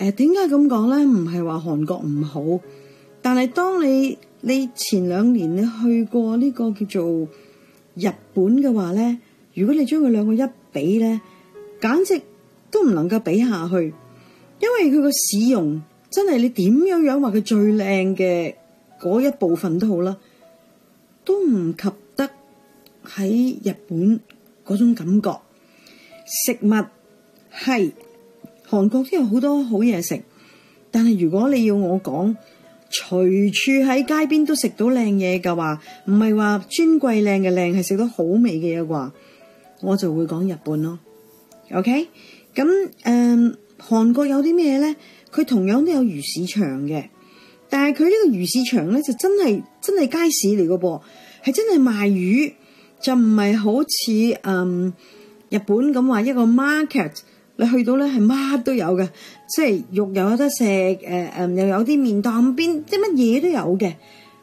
點解咁講咧？唔係話韓國唔好，但係當你前2年你去過呢個叫做日本嘅話咧，如果你將佢兩個一比咧，簡直都唔能夠比下去，因為佢個市容真係你點樣話佢最靚嘅嗰一部分都好啦，都唔及得喺日本嗰種感覺。食物係韓國都有好多好嘢食，但係如果你要我講隨處喺街邊都食到靚嘢嘅話，唔係話尊貴靚嘅靚，係食到好味嘅嘢話，我就會講日本咯。OK， 咁韓國有啲咩咧？佢同樣都有魚市場嘅，但係佢呢個魚市場咧就真係街市嚟嘅噃，係真係賣魚，就唔係好似日本咁話一個 market， 你去到咧係乜都有嘅，即係肉又有得食，又有啲麵檔邊即係乜嘢都有嘅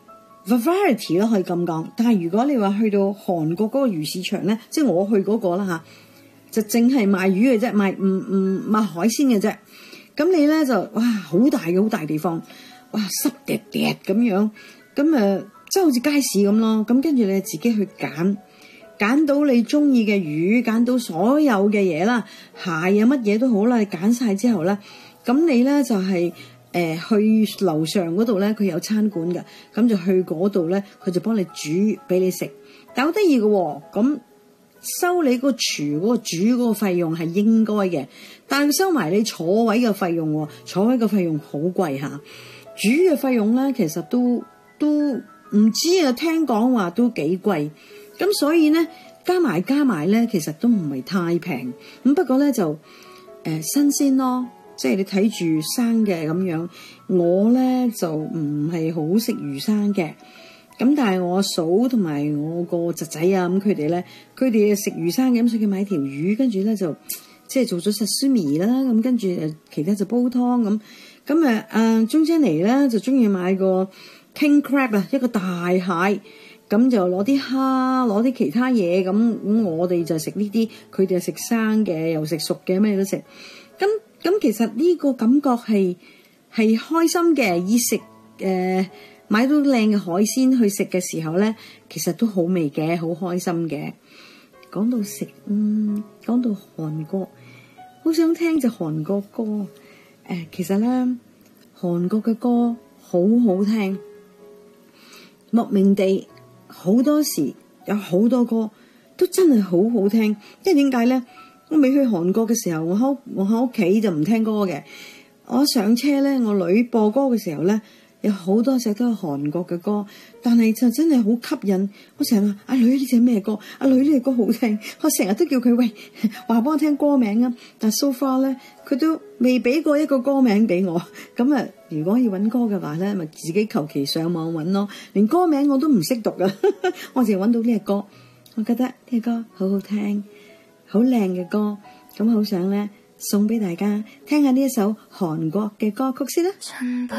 variety 咯，可以咁講。但係如果你話去到韓國嗰個魚市場咧，即係我去嗰個啦嚇，就淨係賣魚嘅啫，賣海鮮嘅啫。咁你咧就哇好大嘅地方，哇濕疊疊咁樣，咁即係好似街市咁咯。咁跟住你自己去揀到你中意嘅魚，揀到所有嘅嘢啦，蟹啊乜嘢都好啦，你揀晒之後咧，咁你咧就係去樓上嗰度咧，佢有餐館嘅，咁就去嗰度咧，佢就幫你煮俾你食。但好得意嘅喎，咁收你個廚嗰個煮嗰個費用係應該嘅，但係收埋你坐位嘅費用喎，坐位嘅費用好貴嚇，煮嘅費用咧其實都唔知啊，聽講話都幾貴。咁所以咧加埋咧，其實都唔係太平。咁不過咧就新鮮咯，即係你睇住生嘅咁樣。我咧就唔係好食魚生嘅，咁但係我阿嫂同埋我個侄仔啊，咁佢哋食魚生嘅，咁所以佢買條魚，跟住咧就即係做咗sashimi啦，咁跟住其他就煲湯咁。咁中間嚟咧就中意買個 king crab 啊，一個大蟹。咁就攞啲蝦，攞啲其他嘢，咁我哋就食呢啲，佢哋食生嘅，又食熟嘅，咩都食。咁其實呢個感覺係開心嘅，以食買到靚嘅海鮮去食嘅時候咧，其實都好味嘅，好開心嘅。講到食，講到韓國，好想聽隻韓國歌。其實咧，韓國嘅歌好好聽，莫名地。好多時有好多歌都真係好好聽，因為點解咧？我未去韓國嘅時候，我喺屋企就唔聽歌嘅。我上車咧，我女播歌嘅時候咧，有好多隻都係韓國嘅歌，但係就真係好吸引。我成日話阿女呢隻咩歌？阿女呢隻歌好聽，我成日都叫佢喂話幫我聽歌名啊。但係 so far 咧，佢都未俾過一個歌名俾我。咁啊，如果要揾歌嘅話咧，咪自己求其上網揾咯。連歌名我都唔識讀啊，我淨係揾到呢隻歌。我覺得呢隻歌好好聽，好靚嘅歌，咁好想咧送俾大家聽下呢一首韓國嘅歌曲先啦。